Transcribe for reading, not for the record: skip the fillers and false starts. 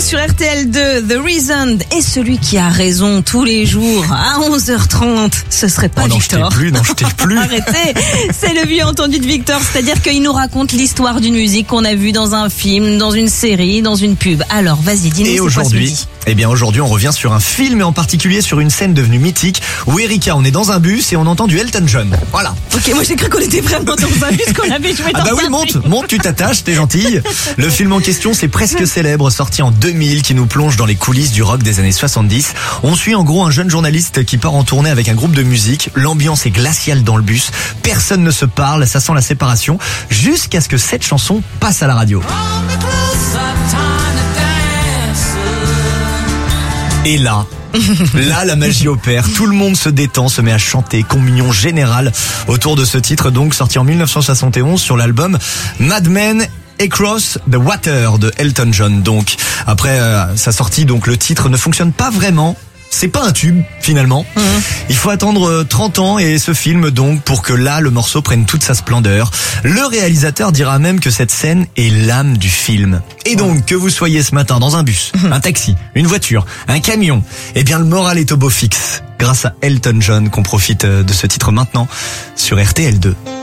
sur RTL2, The Reason est celui qui a raison tous les jours à 11h30. Ce serait pas Victor. Non, je t'ai plus. Arrêtez. C'est le vieux entendu de Victor, c'est-à-dire qu'il nous raconte l'histoire d'une musique qu'on a vue dans un film, dans une série, dans une pub. Alors, vas-y, dis-nous. Et aujourd'hui, aujourd'hui, on revient sur un film et en particulier sur une scène devenue mythique où Erika, on est dans un bus et on entend du Elton John. Voilà. Ok, moi j'ai cru qu'on était vraiment dans un bus, qu'on avait joué dans un film. monte, tu t'attaches, t'es gentille. Le film en question, c'est Presque célèbre, sorti en 2000, qui nous plonge dans les coulisses du rock des années 70. On suit en gros un jeune journaliste qui part en tournée avec un groupe de musique. L'ambiance est glaciale dans le bus. Personne ne se parle, ça sent la séparation, jusqu'à ce que cette chanson passe à la radio. Et là, la magie opère, tout le monde se détend, se met à chanter, communion générale autour de ce titre, donc sorti en 1971 sur l'album Mad Men Across the Water de Elton John. Donc après sa sortie, donc le titre ne fonctionne pas vraiment. C'est pas un tube, finalement. Il faut attendre 30 ans et ce film, donc, pour que là, le morceau prenne toute sa splendeur. Le réalisateur dira même que cette scène est l'âme du film. Et donc, que vous soyez ce matin dans un bus, un taxi, une voiture, un camion, eh bien, le moral est au beau fixe. Grâce à Elton John qu'on profite de ce titre maintenant sur RTL2.